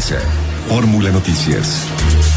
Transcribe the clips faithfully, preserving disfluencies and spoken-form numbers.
Comienza Fórmula Noticias.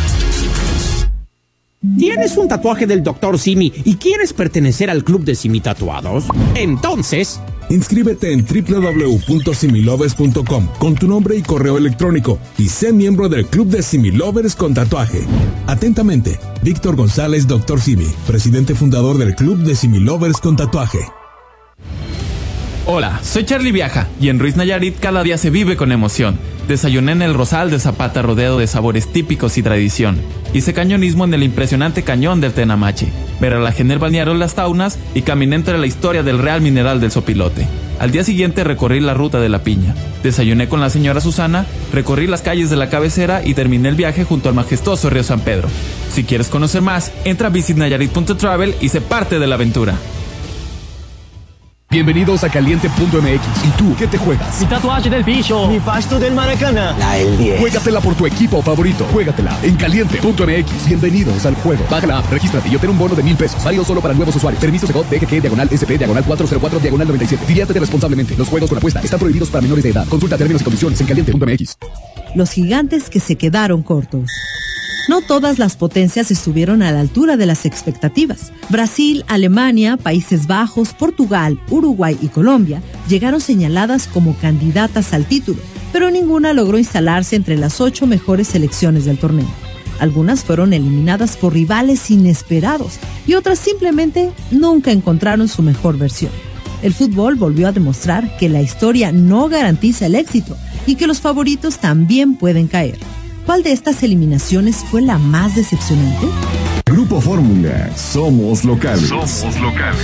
¿Tienes un tatuaje del doctor Simi y quieres pertenecer al club de Simi Tatuados? Entonces, inscríbete en doble u doble u doble u punto similovers punto com con tu nombre y correo electrónico y sé miembro del club de Similovers con tatuaje. Atentamente, Víctor González, doctor Simi, presidente fundador del club de Similovers con tatuaje. Hola, soy Charlie Viaja y en Ruiz Nayarit cada día se vive con emoción. Desayuné en el Rosal de Zapata rodeado de sabores típicos y tradición. Hice cañonismo en el impresionante cañón del Tenamache. Me relajé en el balneario Las Taunas y caminé entre la historia del Real Mineral del Sopilote. Al día siguiente recorrí la ruta de la Piña. Desayuné con la señora Susana, recorrí las calles de la cabecera y terminé el viaje junto al majestuoso río San Pedro. Si quieres conocer más, entra a visit nayarit punto travel y sé parte de la aventura. Bienvenidos a Caliente punto M X. ¿Y tú qué te juegas? Mi tatuaje del bicho. Mi pasto del Maracaná. La el diez. Juégatela por tu equipo favorito. Juégatela en Caliente punto M X. Bienvenidos al juego. Baja la app, regístrate y obtén un bono de mil pesos. Válido solo para nuevos usuarios. Permisos de G O T, D G G, diagonal S P, diagonal cuatro cero cuatro, diagonal noventa y siete. Diviértete responsablemente. Los juegos con apuesta están prohibidos para menores de edad. Consulta términos y condiciones en Caliente punto M X. Los gigantes que se quedaron cortos. No todas las potencias estuvieron a la altura de las expectativas. Brasil, Alemania, Países Bajos, Portugal, Uruguay y Colombia llegaron señaladas como candidatas al título, pero ninguna logró instalarse entre las ocho mejores selecciones del torneo. Algunas fueron eliminadas por rivales inesperados y otras simplemente nunca encontraron su mejor versión. El fútbol volvió a demostrar que la historia no garantiza el éxito y que los favoritos también pueden caer. ¿Cuál de estas eliminaciones fue la más decepcionante? Grupo Fórmula, somos locales. Somos locales.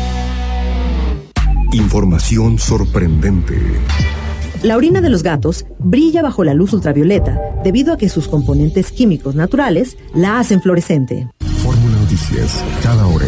Información sorprendente. La orina de los gatos brilla bajo la luz ultravioleta debido a que sus componentes químicos naturales la hacen fluorescente. Fórmula Noticias, cada hora.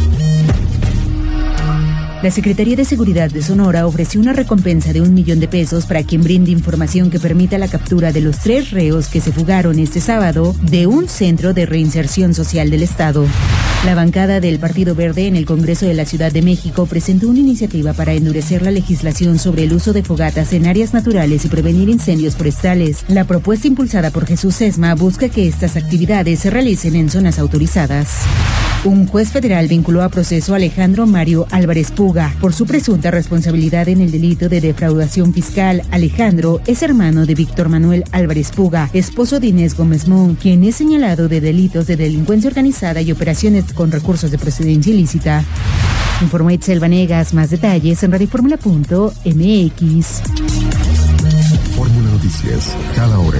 La Secretaría de Seguridad de Sonora ofreció una recompensa de un millón de pesos para quien brinde información que permita la captura de los tres reos que se fugaron este sábado de un centro de reinserción social del Estado. La bancada del Partido Verde en el Congreso de la Ciudad de México presentó una iniciativa para endurecer la legislación sobre el uso de fogatas en áreas naturales y prevenir incendios forestales. La propuesta impulsada por Jesús Sesma busca que estas actividades se realicen en zonas autorizadas. Un juez federal vinculó a proceso a Alejandro Mario Álvarez Puga por su presunta responsabilidad en el delito de defraudación fiscal. Alejandro es hermano de Víctor Manuel Álvarez Puga, esposo de Inés Gómez Mon, quien es señalado de delitos de delincuencia organizada y operaciones con recursos de procedencia ilícita. Informó Itzel Vanegas. Más detalles en radio fórmula punto M X. Fórmula Noticias, cada hora.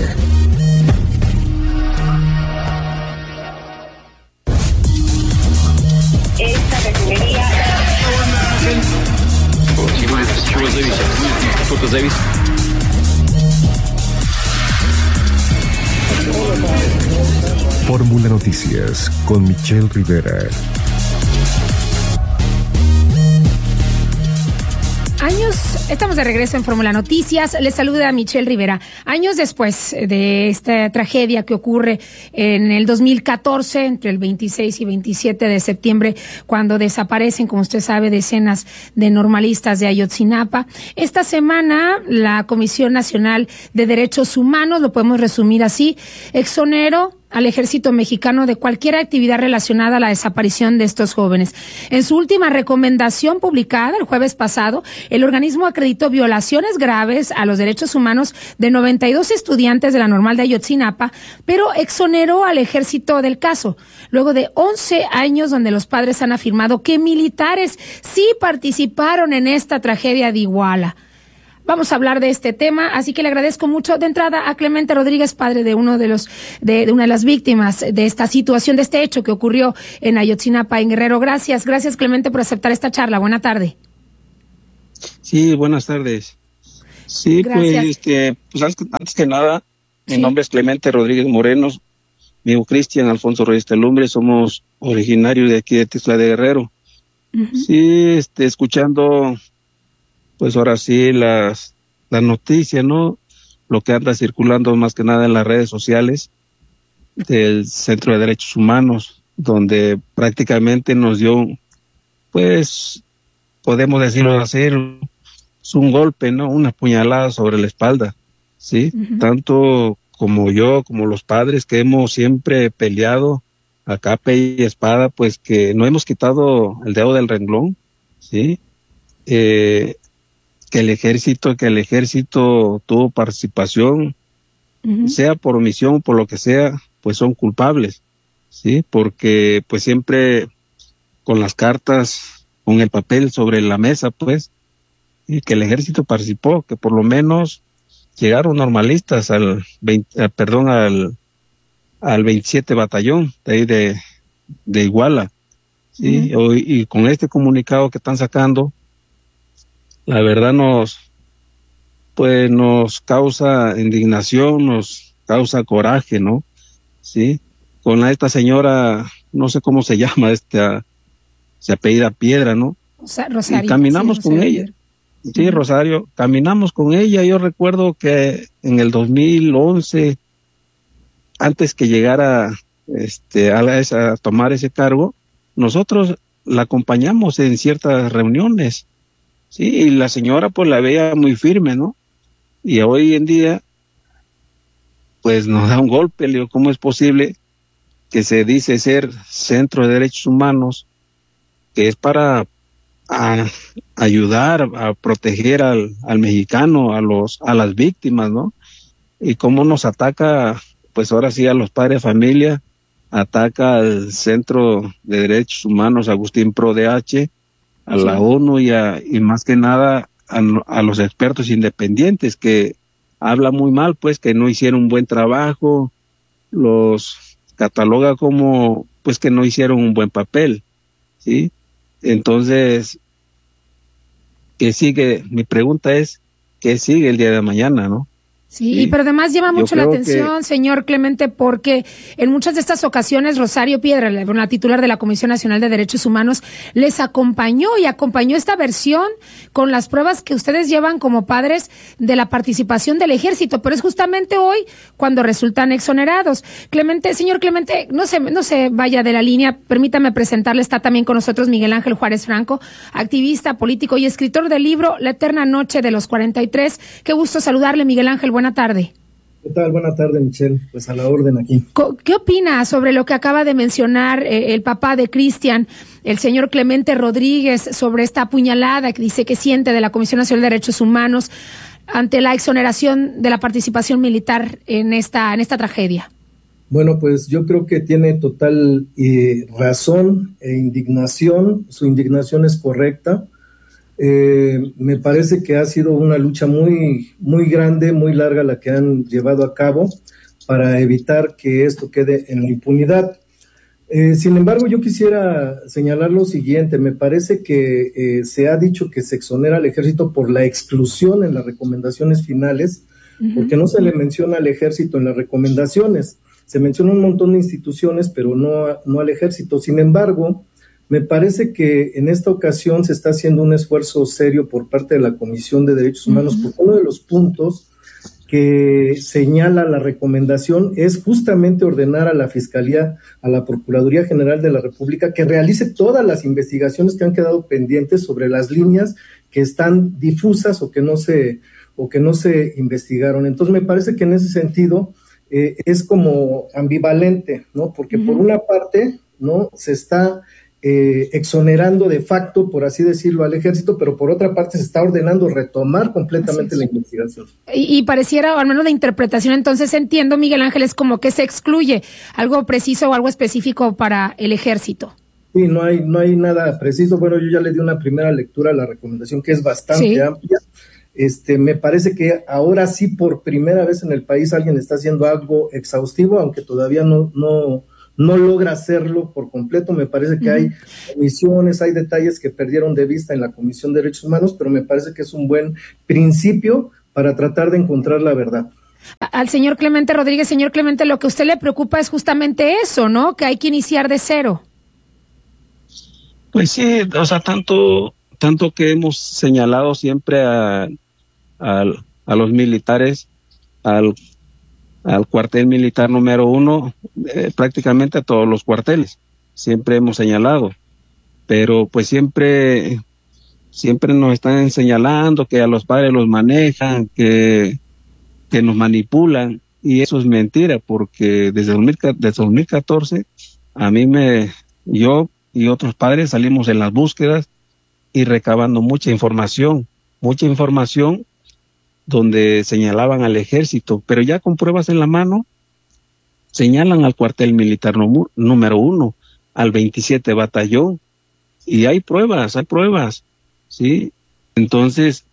Esta refinería. Fórmula Noticias con Michelle Rivera. Años, estamos de regreso en Fórmula Noticias. Les saluda Michelle Rivera. Años después de esta tragedia que ocurre en el dos mil catorce, entre el veintiséis y veintisiete de septiembre, cuando desaparecen, como usted sabe, decenas de normalistas de Ayotzinapa. Esta semana, la Comisión Nacional de Derechos Humanos, lo podemos resumir así, exoneró al ejército mexicano de cualquier actividad relacionada a la desaparición de estos jóvenes. En su última recomendación publicada el jueves pasado, el organismo acreditó violaciones graves a los derechos humanos de noventa y dos estudiantes de la Normal de Ayotzinapa, pero exoneró al ejército del caso, luego de once años donde los padres han afirmado que militares sí participaron en esta tragedia de Iguala. Vamos a hablar de este tema, así que le agradezco mucho de entrada a Clemente Rodríguez, padre de uno de los de, de una de las víctimas de esta situación, de este hecho que ocurrió en Ayotzinapa, en Guerrero. Gracias, gracias Clemente por aceptar esta charla. Buena tarde. Sí, buenas tardes. Sí, gracias. pues este, pues antes, antes que nada, mi sí. nombre es Clemente Rodríguez Moreno, mi hijo Cristian Alfonso Reyes Telumbre, somos originarios de aquí de Tixla de Guerrero. Uh-huh. Sí, este, escuchando pues ahora sí las la noticia, ¿no? Lo que anda circulando más que nada en las redes sociales del Centro de Derechos Humanos, donde prácticamente nos dio, pues, podemos decirlo así, es un golpe, ¿no? Una puñalada sobre la espalda, ¿sí? Uh-huh. Tanto como yo, como los padres que hemos siempre peleado a capa y espada, pues que no hemos quitado el dedo del renglón, ¿sí? Eh, que el ejército, que el ejército tuvo participación, uh-huh. sea por omisión, por lo que sea, pues son culpables, ¿sí? Porque pues siempre con las cartas, con el papel sobre la mesa, pues, y que el ejército participó, que por lo menos llegaron normalistas al veinte, perdón, al al veintisiete batallón de ahí de, de Iguala, ¿sí? Uh-huh. y, y con este comunicado que están sacando, la verdad nos, pues nos causa indignación, nos causa coraje, ¿no? Sí, con esta señora, no sé cómo se llama, esta, se apellida Piedra, ¿no? O sea, Rosario. Y caminamos sí, con Rosario. ella. Sí, Rosario, caminamos con ella. Yo recuerdo que en el dos mil once, antes que llegara este, a, la, a tomar ese cargo, nosotros la acompañamos en ciertas reuniones, sí, y la señora pues la veía muy firme, ¿no? Y hoy en día, pues nos da un golpe. Le digo, ¿cómo es posible que se dice ser Centro de Derechos Humanos, que es para a, ayudar a proteger al, al mexicano, a los a las víctimas, ¿no? Y cómo nos ataca, pues ahora sí, a los padres de familia, ataca al Centro de Derechos Humanos Agustín Pro D H, a sí. la ONU y, a, y más que nada a, a los expertos independientes, que habla muy mal, pues, que no hicieron un buen trabajo, los cataloga como, pues, que no hicieron un buen papel, ¿sí? Entonces, ¿qué sigue? Mi pregunta es, ¿qué sigue el día de mañana, no? Sí, sí, pero además llama mucho la atención, que... señor Clemente, porque en muchas de estas ocasiones Rosario Piedra, la titular de la Comisión Nacional de Derechos Humanos, les acompañó y acompañó esta versión con las pruebas que ustedes llevan como padres de la participación del ejército, pero es justamente hoy cuando resultan exonerados. Clemente, señor Clemente, no se, no se vaya de la línea, permítame presentarle, está también con nosotros Miguel Ángel Juárez Franco, activista, político y escritor del libro La Eterna Noche de los cuarenta y tres. Qué gusto saludarle, Miguel Ángel. Buena tarde. ¿Qué tal? Buena tarde, Michelle. Pues a la orden aquí. ¿Qué opina sobre lo que acaba de mencionar eh, el papá de Cristian, el señor Clemente Rodríguez, sobre esta puñalada que dice que siente de la Comisión Nacional de Derechos Humanos ante la exoneración de la participación militar en esta, en esta tragedia? Bueno, pues yo creo que tiene total eh, razón e indignación. Su indignación es correcta. Eh, me parece que ha sido una lucha muy, muy grande, muy larga la que han llevado a cabo para evitar que esto quede en la impunidad. Eh, sin embargo, yo quisiera señalar lo siguiente. Me parece que eh, se ha dicho que se exonera al ejército por la exclusión en las recomendaciones finales, uh-huh. porque no se le menciona al ejército en las recomendaciones. Se menciona un montón de instituciones, pero no, no al ejército. Sin embargo, me parece que en esta ocasión se está haciendo un esfuerzo serio por parte de la Comisión de Derechos Humanos, uh-huh. porque uno de los puntos que señala la recomendación es justamente ordenar a la Fiscalía, a la Procuraduría General de la República, que realice todas las investigaciones que han quedado pendientes sobre las líneas que están difusas o que no se, o que no se investigaron. Entonces me parece que en ese sentido eh, es como ambivalente, ¿no? Porque uh-huh. por una parte, ¿no? Se está Eh, exonerando de facto, por así decirlo, al ejército, pero por otra parte se está ordenando retomar completamente la investigación. Y, y pareciera, o al menos de interpretación, entonces entiendo, Miguel Ángel, es como que se excluye algo preciso o algo específico para el ejército. Sí, no hay, no hay nada preciso. Bueno, yo ya le di una primera lectura a la recomendación, que es bastante sí. amplia. Este, me parece que ahora sí, por primera vez en el país, alguien está haciendo algo exhaustivo, aunque todavía no, no no logra hacerlo por completo. Me parece que uh-huh. hay omisiones, hay detalles que perdieron de vista en la Comisión de Derechos Humanos, pero me parece que es un buen principio para tratar de encontrar la verdad. Al señor Clemente Rodríguez, señor Clemente, lo que a usted le preocupa es justamente eso, ¿no? Que hay que iniciar de cero. Pues sí, o sea, tanto, tanto que hemos señalado siempre a, a, a los militares, al al cuartel militar número uno, eh, prácticamente a todos los cuarteles, siempre hemos señalado, pero pues siempre, siempre nos están señalando que a los padres los manejan, que, que nos manipulan, y eso es mentira, porque desde, dos mil, desde dos mil catorce a mí me, yo y otros padres salimos en las búsquedas y recabando mucha información, mucha información donde señalaban al ejército, pero ya con pruebas en la mano, señalan al cuartel militar número uno, al veintisiete batallón, y hay pruebas, hay pruebas, ¿sí? Entonces,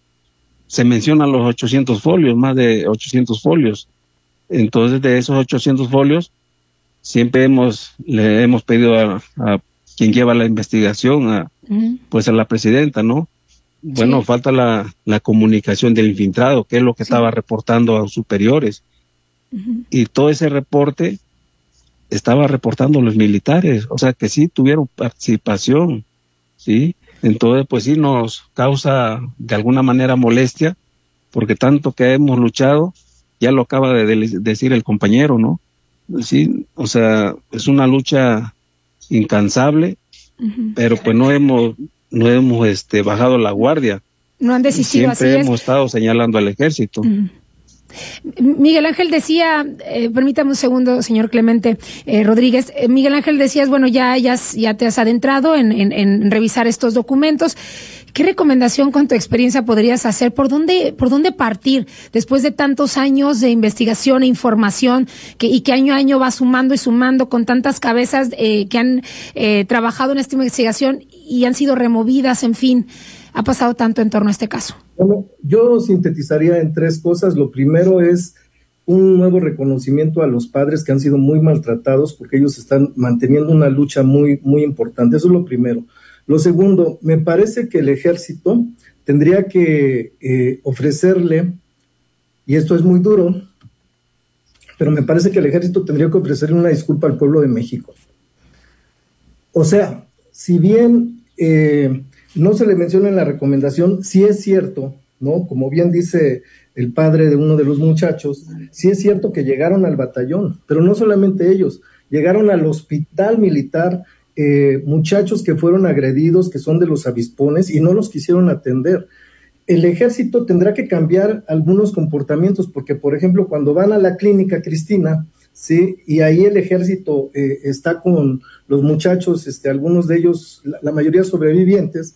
se mencionan los ochocientos folios, más de ochocientos folios. Entonces, de esos ochocientos folios, siempre hemos, le hemos pedido a, a quien lleva la investigación, a, uh-huh. pues a la presidenta, ¿no? Bueno, sí. falta la, la comunicación del infiltrado, que es lo que sí. estaba reportando a los superiores. Uh-huh. Y todo ese reporte estaba reportando los militares, o sea que sí tuvieron participación, ¿sí? Entonces, pues sí nos causa de alguna manera molestia, porque tanto que hemos luchado, ya lo acaba de, de decir el compañero, ¿no? Sí, o sea, es una lucha incansable, uh-huh. pero pues no hemos, no hemos este, bajado la guardia. No han desistido, así es. Siempre hemos estado señalando al ejército. Uh-huh. Miguel Ángel decía, eh, permítame un segundo, señor Clemente eh, Rodríguez, eh, Miguel Ángel decías, bueno, ya, ya, ya te has adentrado en, en, en revisar estos documentos. ¿Qué recomendación con tu experiencia podrías hacer? ¿Por dónde, por dónde partir después de tantos años de investigación e información que, y que año a año va sumando y sumando con tantas cabezas eh, que han eh, trabajado en esta investigación y han sido removidas, en fin? Ha pasado tanto en torno a este caso. Bueno, yo sintetizaría en tres cosas. Lo primero es un nuevo reconocimiento a los padres que han sido muy maltratados, porque ellos están manteniendo una lucha muy, muy importante. Eso es lo primero. Lo segundo, me parece que el ejército tendría que eh, ofrecerle, y esto es muy duro, pero me parece que el ejército tendría que ofrecerle una disculpa al pueblo de México. O sea, si bien eh, no se le menciona en la recomendación, sí es cierto, ¿no? Como bien dice el padre de uno de los muchachos, sí es cierto que llegaron al batallón, pero no solamente ellos, llegaron al hospital militar, eh, muchachos que fueron agredidos, que son de los avispones, y no los quisieron atender. El ejército tendrá que cambiar algunos comportamientos, porque, por ejemplo, cuando van a la clínica, Cristina, sí, y ahí el ejército eh, está con los muchachos, este, algunos de ellos, la, la mayoría sobrevivientes,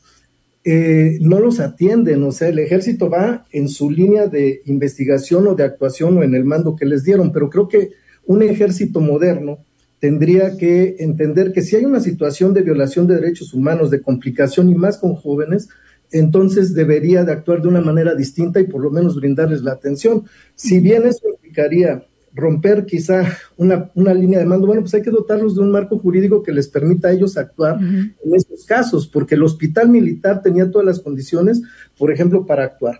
eh, no los atienden. O sea, el ejército va en su línea de investigación o de actuación o en el mando que les dieron, pero creo que un ejército moderno tendría que entender que si hay una situación de violación de derechos humanos, de complicación y más con jóvenes, entonces debería de actuar de una manera distinta y por lo menos brindarles la atención. Si bien eso implicaría romper quizá una, una línea de mando, bueno, pues hay que dotarlos de un marco jurídico que les permita a ellos actuar uh-huh. en estos casos, porque el hospital militar tenía todas las condiciones, por ejemplo, para actuar.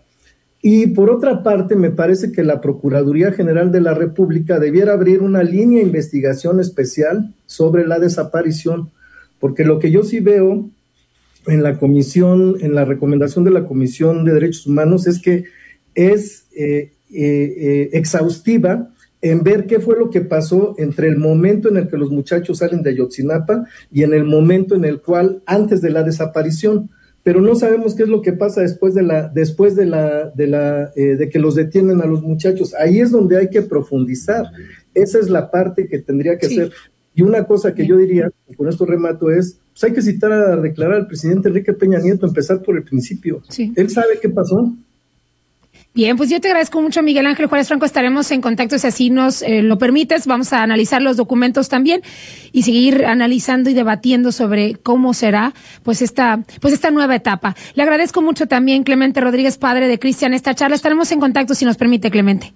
Y por otra parte, me parece que la Procuraduría General de la República debiera abrir una línea de investigación especial sobre la desaparición, porque lo que yo sí veo en la comisión, en la recomendación de la Comisión de Derechos Humanos es que es eh, eh, eh, exhaustiva en ver qué fue lo que pasó entre el momento en el que los muchachos salen de Ayotzinapa y en el momento en el cual, antes de la desaparición, pero no sabemos qué es lo que pasa después de la, después de la, de la, eh, de que los detienen a los muchachos. Ahí es donde hay que profundizar. Esa es la parte que tendría que sí. hacer. Y una cosa que yo diría, y con esto remato, es, pues hay que citar a declarar al presidente Enrique Peña Nieto, empezar por el principio. Sí. Él sabe qué pasó. Bien, pues yo te agradezco mucho, Miguel Ángel Juárez Franco. Estaremos en contacto si así nos eh, lo permites. Vamos a analizar los documentos también y seguir analizando y debatiendo sobre cómo será pues esta pues esta nueva etapa. Le agradezco mucho también, Clemente Rodríguez, padre de Cristian, esta charla. Estaremos en contacto si nos permite, Clemente.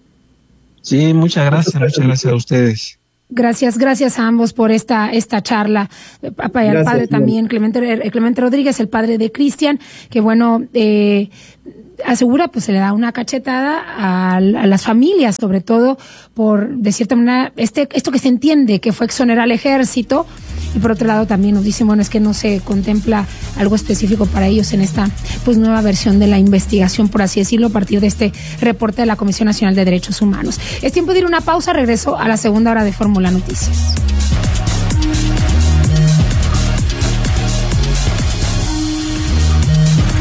Sí, muchas gracias, muchas gracias a ustedes. Gracias, gracias a ambos por esta esta charla. Papá y al padre también, Clemente, Clemente Rodríguez, el padre de Cristian, que bueno, eh, asegura, pues se le da una cachetada a, a las familias, sobre todo por, de cierta manera, este esto que se entiende que fue exonerar al ejército, y por otro lado también nos dicen, bueno, es que no se contempla algo específico para ellos en esta pues nueva versión de la investigación, por así decirlo, a partir de este reporte de la Comisión Nacional de Derechos Humanos. Es tiempo de ir a una pausa, regreso a la segunda hora de Fórmula Noticias.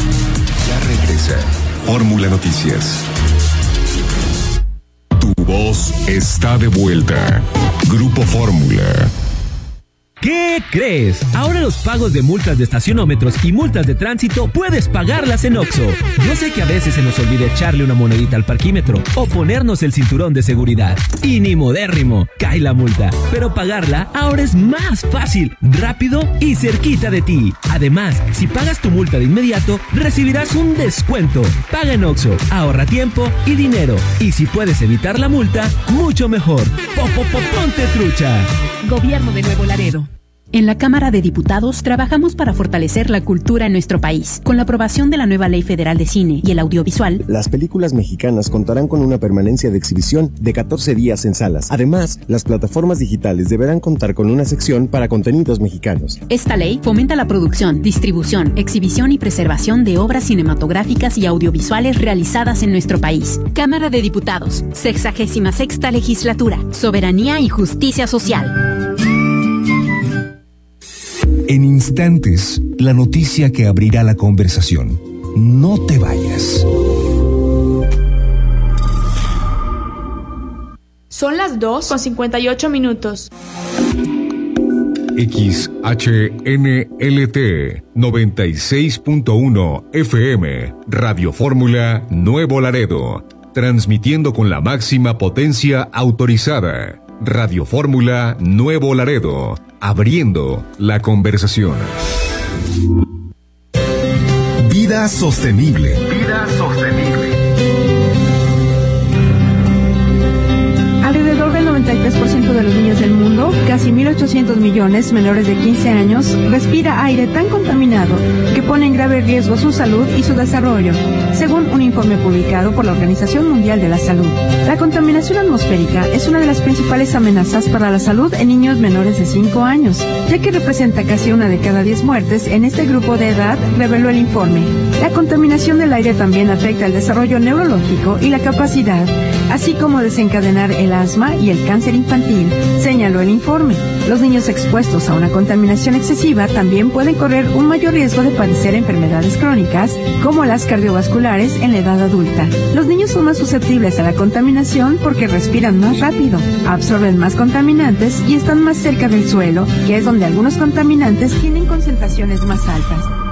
Ya regresa Fórmula Noticias. Tu voz Autos está de vuelta. Grupo Fórmula. ¿Qué crees? Ahora los pagos de multas de estacionómetros y multas de tránsito puedes pagarlas en Oxxo. Yo sé que a veces se nos olvida echarle una monedita al parquímetro o ponernos el cinturón de seguridad. Y ni modérrimo, cae la multa. Pero pagarla ahora es más fácil, rápido y cerquita de ti. Además, si pagas tu multa de inmediato, recibirás un descuento. Paga en Oxxo, ahorra tiempo y dinero. Y si puedes evitar la multa, mucho mejor. Ponte trucha. Gobierno de Nuevo Laredo. En la Cámara de Diputados trabajamos para fortalecer la cultura en nuestro país. Con la aprobación de la nueva Ley Federal de Cine y el Audiovisual, las películas mexicanas contarán con una permanencia de exhibición de catorce días en salas. Además, las plataformas digitales deberán contar con una sección para contenidos mexicanos. Esta ley fomenta la producción, distribución, exhibición y preservación de obras cinematográficas y audiovisuales realizadas en nuestro país. Cámara de Diputados, sexagésima sexta legislatura, soberanía y justicia social. En instantes, la noticia que abrirá la conversación. No te vayas. Son las dos con cincuenta y ocho minutos. X H N L T noventa y seis punto uno F M, Radio Fórmula Nuevo Laredo, transmitiendo con la máxima potencia autorizada. Radio Fórmula Nuevo Laredo, abriendo la conversación. Vida sostenible. Vida sostenible. Alrededor del noventa y tres por ciento de los niños del mundo, casi mil ochocientos millones menores de quince años, respira aire tan contaminado que pone en grave riesgo su salud y su desarrollo, según un informe publicado por la Organización Mundial de la Salud. La contaminación atmosférica es una de las principales amenazas para la salud en niños menores de cinco años, ya que representa casi una de cada diez muertes en este grupo de edad, reveló el informe. La contaminación del aire también afecta el desarrollo neurológico y la capacidad, así como desencadenar el asma y el cáncer infantil, señaló el informe. Los niños expuestos a una contaminación excesiva también pueden correr un mayor riesgo de padecer enfermedades crónicas, como las cardiovasculares en la edad adulta. Los niños son más susceptibles a la contaminación porque respiran más rápido, absorben más contaminantes y están más cerca del suelo, que es donde algunos contaminantes tienen concentraciones más altas.